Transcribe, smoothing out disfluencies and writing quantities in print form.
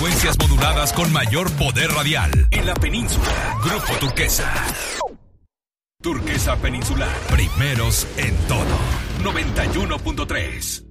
frecuencias moduladas con mayor poder radial en la península. Grupo Turquesa. Turquesa Peninsular. Primeros en todo. 91.3.